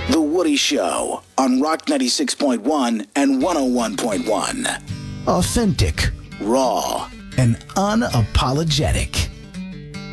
The Woody Show on Rock 96.1 and 101.1. Authentic, raw, and unapologetic.